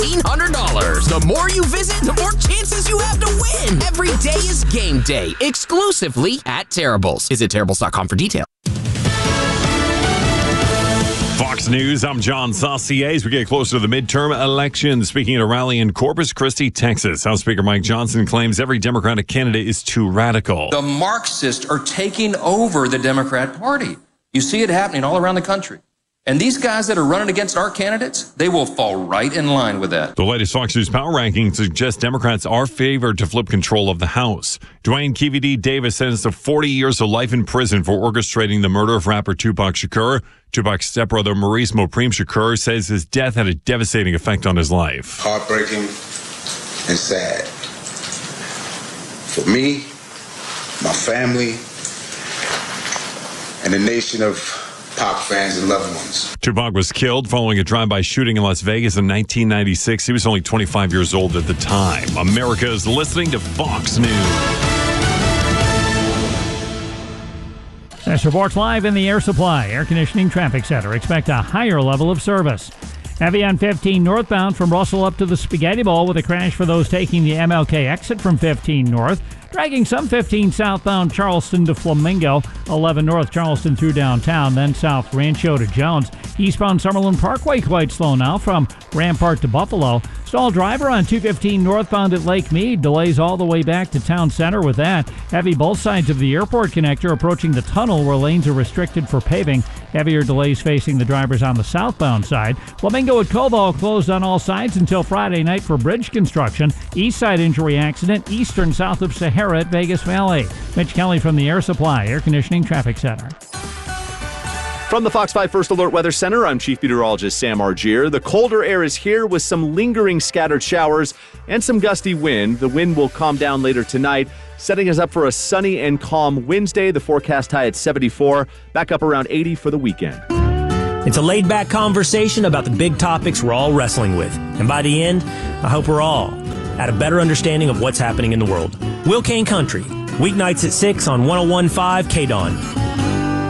$1,500. The more you visit, the more chances you have to win. Every day is game day, exclusively at Terrible's. Visit Terrible's.com for details. Fox News, I'm John Saucier. As we get closer to the midterm election, speaking at a rally in Corpus Christi, Texas, House Speaker Mike Johnson claims every Democratic candidate is too radical. The Marxists are taking over the Democrat Party. You see it happening all around the country. And these guys that are running against our candidates, they will fall right in line with that. The latest Fox News Power Ranking suggests Democrats are favored to flip control of the House. Dwayne KVD Davis sentenced to 40 years of life in prison for orchestrating the murder of rapper Tupac Shakur. Tupac's stepbrother Maurice Mopreme Shakur says his death had a devastating effect on his life. Heartbreaking and sad. For me, my family, and the nation of Pac fans and loved ones. Tupac was killed following a drive-by shooting in Las Vegas in 1996. He was only 25 years old at the time. America is listening to Fox News. This reports live in the Air Supply Air Conditioning Traffic Center. Expect a higher level of service. Heavy on 15 northbound from Russell up to the Spaghetti Bowl with a crash for those taking the MLK exit from 15 north. Dragging some 15 southbound Charleston to Flamingo, 11 north Charleston through downtown, then south Rancho to Jones. Eastbound Summerlin Parkway quite slow now from Rampart to Buffalo. Stalled driver on 215 northbound at Lake Mead. Delays all the way back to town center with that. Heavy both sides of the airport connector approaching the tunnel where lanes are restricted for paving. Heavier delays facing the drivers on the southbound side. Flamingo at Cobalt closed on all sides until Friday night for bridge construction. East side injury accident, eastern south of Sahara at Vegas Valley. Mitch Kelly from the Air Supply Air Conditioning Traffic Center. From the Fox 5 First Alert Weather Center, I'm Chief Meteorologist Sam Argier. The colder air is here with some lingering scattered showers and some gusty wind. The wind will calm down later tonight, setting us up for a sunny and calm Wednesday. The forecast high at 74, back up around 80 for the weekend. It's a laid-back conversation about the big topics we're all wrestling with. And by the end, I hope we're all at a better understanding of what's happening in the world. Will Kane Country, weeknights at 6 on 101.5 KDON.